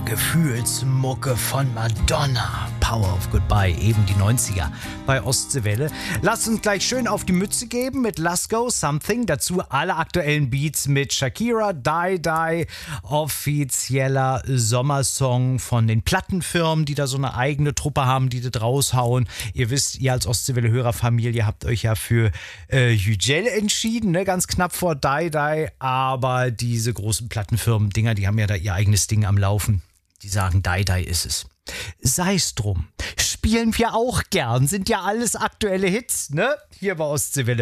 Gefühlsmucke von Madonna. Power of Goodbye, eben die 90er bei Ostseewelle. Lasst uns gleich schön auf die Mütze geben mit Let's Go Something. Dazu alle aktuellen Beats mit Shakira, Die Die, offizieller Sommersong von den Plattenfirmen, die da so eine eigene Truppe haben, die das raushauen. Ihr wisst, ihr als Ostseewelle-Hörerfamilie habt euch ja für Hügel entschieden, ne? Ganz knapp vor Die Die, aber diese großen Plattenfirmen-Dinger, die haben ja da ihr eigenes Ding am Laufen. Die sagen, Die Die ist es. Sei's drum. Spielen wir auch gern. Sind ja alles aktuelle Hits, ne? Hier bei Ostseewelle.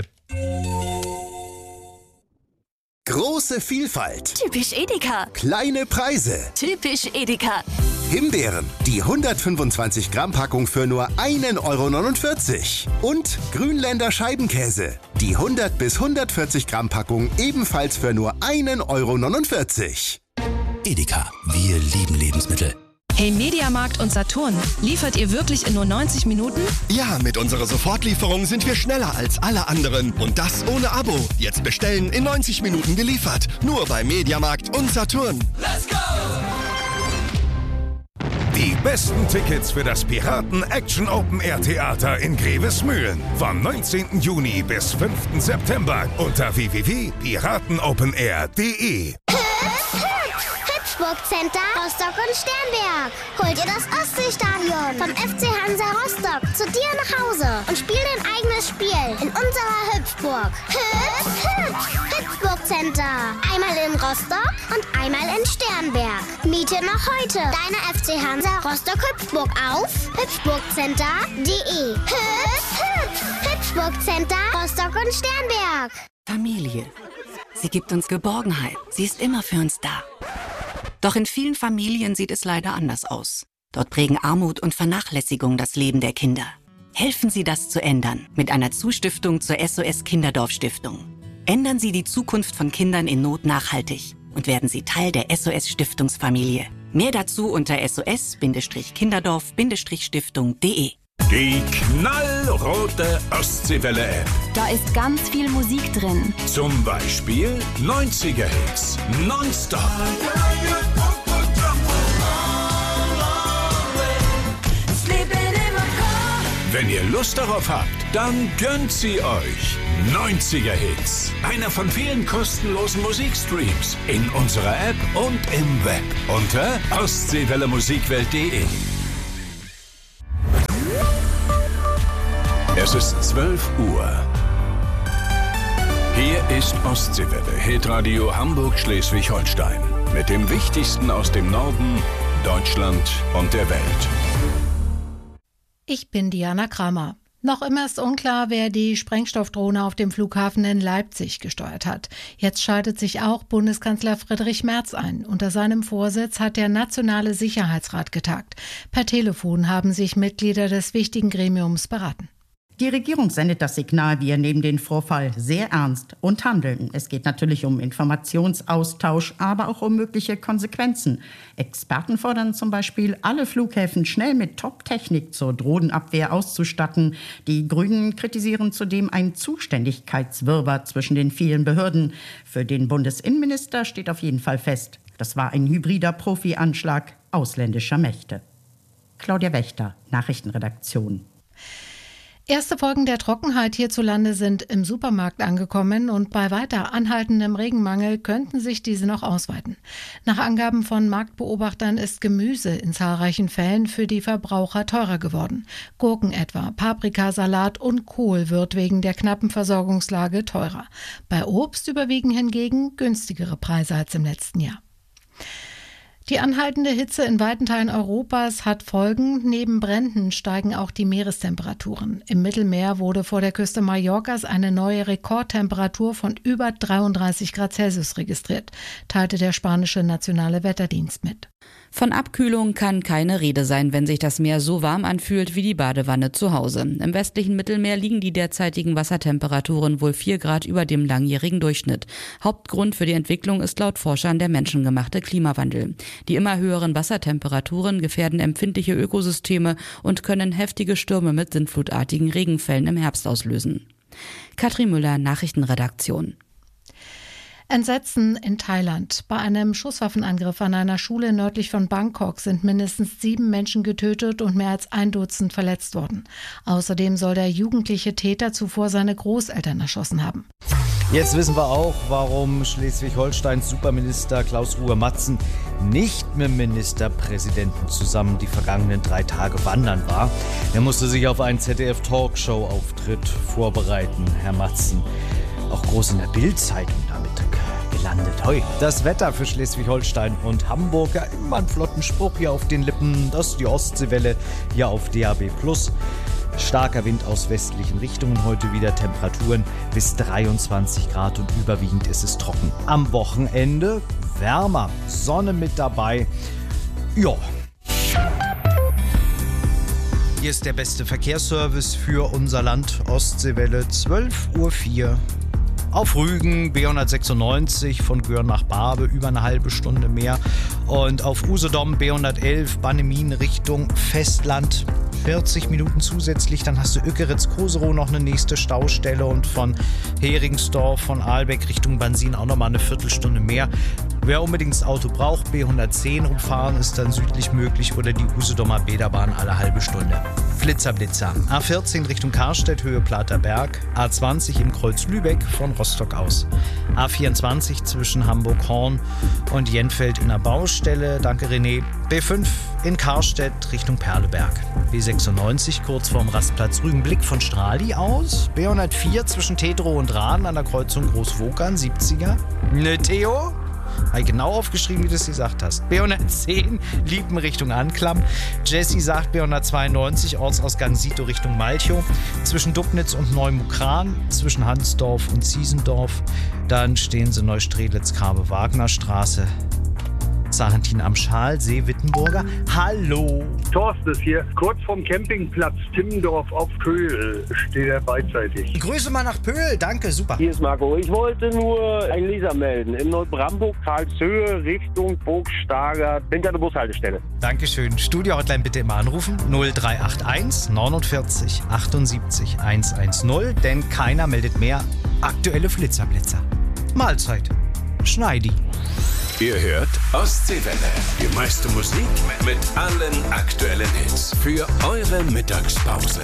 Große Vielfalt. Typisch Edeka. Kleine Preise. Typisch Edeka. Himbeeren, die 125 Gramm Packung für nur 1,49 €. Und Grünländer Scheibenkäse, die 100 bis 140 Gramm Packung ebenfalls für nur 1,49 €. Edeka, wir lieben Lebensmittel. Hey Mediamarkt und Saturn, liefert ihr wirklich in nur 90 Minuten? Ja, mit unserer Sofortlieferung sind wir schneller als alle anderen. Und das ohne Abo. Jetzt bestellen, in 90 Minuten geliefert. Nur bei Mediamarkt und Saturn. Let's go! Die besten Tickets für das Piraten Action Open Air Theater in Grevesmühlen. Vom 19. Juni bis 5. September unter www.piratenopenair.de. Hüpfburg Center, Rostock und Sternberg. Holt ihr das Ostseestadion vom FC Hansa Rostock zu dir nach Hause und spiel dein eigenes Spiel in unserer Hüpfburg. Hüpfburg Center. Einmal in Rostock und einmal in Sternberg. Miete noch heute deine FC Hansa Rostock Hüpfburg auf hüpfburgcenter.de. Hüpfburg Center, Rostock und Sternberg. Familie. Sie gibt uns Geborgenheit. Sie ist immer für uns da. Doch in vielen Familien sieht es leider anders aus. Dort prägen Armut und Vernachlässigung das Leben der Kinder. Helfen Sie, das zu ändern mit einer Zustiftung zur SOS Kinderdorf Stiftung. Ändern Sie die Zukunft von Kindern in Not nachhaltig und werden Sie Teil der SOS Stiftungsfamilie. Mehr dazu unter sos-kinderdorf-stiftung.de. Die knallrote Ostseewelle-App. Da ist ganz viel Musik drin. Zum Beispiel 90er-Hits. Nonstop. Wenn ihr Lust darauf habt, dann gönnt sie euch. 90er-Hits. Einer von vielen kostenlosen Musikstreams. In unserer App und im Web. Unter ostseewellemusikwelt.de. Es ist 12 Uhr. Hier ist Ostseewelle, Hitradio Hamburg-Schleswig-Holstein. Mit dem Wichtigsten aus dem Norden, Deutschland und der Welt. Ich bin Diana Kramer. Noch immer ist unklar, wer die Sprengstoffdrohne auf dem Flughafen in Leipzig gesteuert hat. Jetzt schaltet sich auch Bundeskanzler Friedrich Merz ein. Unter seinem Vorsitz hat der Nationale Sicherheitsrat getagt. Per Telefon haben sich Mitglieder des wichtigen Gremiums beraten. Die Regierung sendet das Signal, wir nehmen den Vorfall sehr ernst und handeln. Es geht natürlich um Informationsaustausch, aber auch um mögliche Konsequenzen. Experten fordern zum Beispiel, alle Flughäfen schnell mit Top-Technik zur Drohnenabwehr auszustatten. Die Grünen kritisieren zudem einen Zuständigkeitswirrwarr zwischen den vielen Behörden. Für den Bundesinnenminister steht auf jeden Fall fest, das war ein hybrider Profi-Anschlag ausländischer Mächte. Claudia Wächter, Nachrichtenredaktion. Erste Folgen der Trockenheit hierzulande sind im Supermarkt angekommen und bei weiter anhaltendem Regenmangel könnten sich diese noch ausweiten. Nach Angaben von Marktbeobachtern ist Gemüse in zahlreichen Fällen für die Verbraucher teurer geworden. Gurken etwa, Paprika, Salat und Kohl wird wegen der knappen Versorgungslage teurer. Bei Obst überwiegen hingegen günstigere Preise als im letzten Jahr. Die anhaltende Hitze in weiten Teilen Europas hat Folgen. Neben Bränden steigen auch die Meerestemperaturen. Im Mittelmeer wurde vor der Küste Mallorcas eine neue Rekordtemperatur von über 33 Grad Celsius registriert, teilte der spanische Nationale Wetterdienst mit. Von Abkühlung kann keine Rede sein, wenn sich das Meer so warm anfühlt wie die Badewanne zu Hause. Im westlichen Mittelmeer liegen die derzeitigen Wassertemperaturen wohl 4 Grad über dem langjährigen Durchschnitt. Hauptgrund für die Entwicklung ist laut Forschern der menschengemachte Klimawandel. Die immer höheren Wassertemperaturen gefährden empfindliche Ökosysteme und können heftige Stürme mit sintflutartigen Regenfällen im Herbst auslösen. Katrin Müller, Nachrichtenredaktion. Entsetzen in Thailand. Bei einem Schusswaffenangriff an einer Schule nördlich von Bangkok sind mindestens 7 Menschen getötet und mehr als 1 Dutzend verletzt worden. Außerdem soll der jugendliche Täter zuvor seine Großeltern erschossen haben. Jetzt wissen wir auch, warum Schleswig-Holsteins Superminister Klaus Ruhe-Matzen nicht mit dem Ministerpräsidenten zusammen die vergangenen 3 Tage wandern war. Er musste sich auf einen ZDF-Talkshow-Auftritt vorbereiten, Herr Matzen. Auch groß in der Bild-Zeitung damit gelandet. Hoi. Das Wetter für Schleswig-Holstein und Hamburg, ja, immer einen flotten Spruch hier auf den Lippen. Das ist die Ostseewelle hier auf DAB+. Starker Wind aus westlichen Richtungen, heute wieder Temperaturen bis 23 Grad und überwiegend ist es trocken. Am Wochenende wärmer, Sonne mit dabei. Ja. Hier ist der beste Verkehrsservice für unser Land, Ostseewelle, 12:04 Uhr. Auf Rügen B196 von Göhren nach Barbe, über eine halbe Stunde mehr. Und auf Usedom B111 Bannemin Richtung Festland, 40 Minuten zusätzlich. Dann hast du Ückeritz-Koserow noch eine nächste Staustelle und von Heringsdorf, von Ahlbeck Richtung Bansin auch nochmal eine Viertelstunde mehr. Wer unbedingt das Auto braucht, B110 umfahren ist dann südlich möglich oder die Usedomer Bäderbahn alle halbe Stunde. Flitzer. A14 Richtung Karstedt, Höhe Platerberg. A20 im Kreuz Lübeck von Rostock aus. A24 zwischen Hamburg-Horn und Jenfeld in der Baustelle. Danke René. B5 in Karstedt Richtung Perleberg. B96 kurz vorm Rastplatz Rügenblick von Strahli aus. B104 zwischen Tedrow und Rahn an der Kreuzung Großwokern, 70er. Ne Theo? Habe ich genau aufgeschrieben, wie du es gesagt hast. B110 Liepen Richtung Anklam. Jesse sagt B192 Ortsausgang Sito Richtung Malchow. Zwischen Dubnitz und Neumukran. Zwischen Hansdorf und Ziesendorf. Dann stehen sie Neustrelitz-Karbe-Wagner-Straße. Sarentin am Schalsee, Wittenburger. Hallo. Thorsten ist hier, kurz vom Campingplatz Timmendorf auf Pöhl steht er beidseitig. Grüße mal nach Pöhl, danke, super. Hier ist Marco. Ich wollte nur einen Leser melden. In Neubrandenburg, Karlshöhe, Richtung Burgstager, hinter der Bushaltestelle. Dankeschön. Studio-Hotline bitte immer anrufen. 0381 49 78 110, denn keiner meldet mehr. Aktuelle Flitzerblitzer. Mahlzeit. Schneidi. Ihr hört Ostseewelle. Die meiste Musik mit allen aktuellen Hits für eure Mittagspause.